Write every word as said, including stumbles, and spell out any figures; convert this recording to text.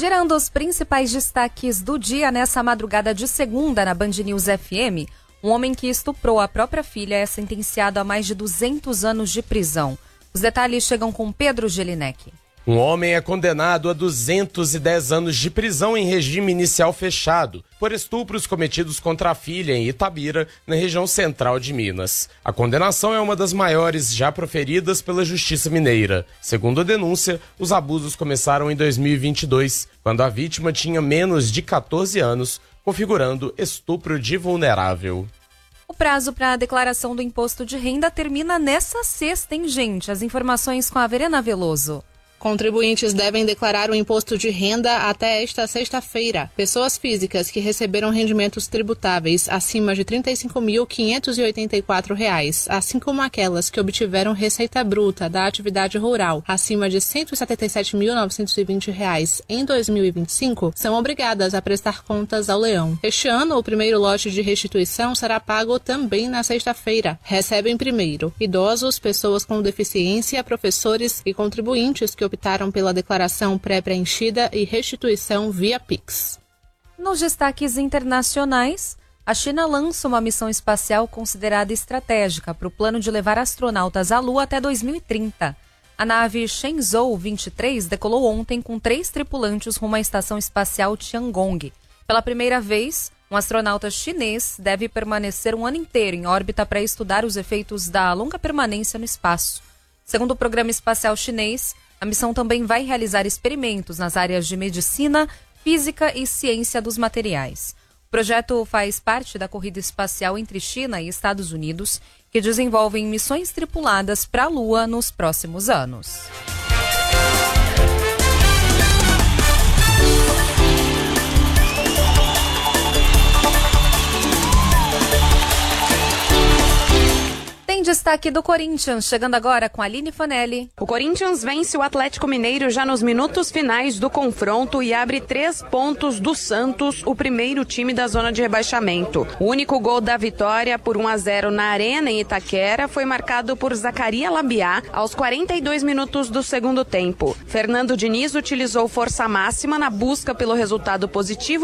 Girando os principais destaques do dia nessa madrugada de segunda na Band News F M, um homem que estuprou a própria filha é sentenciado a mais de duzentos anos de prisão. Os detalhes chegam com Pedro Gelinek. Um homem é condenado a duzentos e dez anos de prisão em regime inicial fechado por estupros cometidos contra a filha em Itabira, na região central de Minas. A condenação é uma das maiores já proferidas pela Justiça Mineira. Segundo a denúncia, os abusos começaram em dois mil e vinte e dois, quando a vítima tinha menos de catorze anos, configurando estupro de vulnerável. O prazo para a declaração do imposto de renda termina nessa sexta, hein, gente? As informações com a Verena Veloso. Contribuintes devem declarar o imposto de renda até esta sexta-feira. Pessoas físicas que receberam rendimentos tributáveis acima de trinta e cinco mil quinhentos e oitenta e quatro reais, assim como aquelas que obtiveram receita bruta da atividade rural acima de cento e setenta e sete mil novecentos e vinte reais em dois mil e vinte e cinco, são obrigadas a prestar contas ao leão. Este ano, o primeiro lote de restituição será pago também na sexta-feira. Recebem primeiro idosos, pessoas com deficiência, professores e contribuintes que optaram pela declaração pré-preenchida e restituição via Pix. Nos destaques internacionais, a China lança uma missão espacial considerada estratégica para o plano de levar astronautas à Lua até dois mil e trinta. A nave Shenzhou vinte e três decolou ontem com três tripulantes rumo à estação espacial Tiangong. Pela primeira vez, um astronauta chinês deve permanecer um ano inteiro em órbita para estudar os efeitos da longa permanência no espaço. Segundo o programa espacial chinês, a missão também vai realizar experimentos nas áreas de medicina, física e ciência dos materiais. O projeto faz parte da corrida espacial entre China e Estados Unidos, que desenvolvem missões tripuladas para a Lua nos próximos anos. Destaque do Corinthians, chegando agora com a Aline Fanelli. O Corinthians vence o Atlético Mineiro já nos minutos finais do confronto e abre três pontos do Santos, o primeiro time da zona de rebaixamento. O único gol da vitória por um a zero na Arena em Itaquera foi marcado por Zacaria Labiá aos quarenta e dois minutos do segundo tempo. Fernando Diniz utilizou força máxima na busca pelo resultado positivo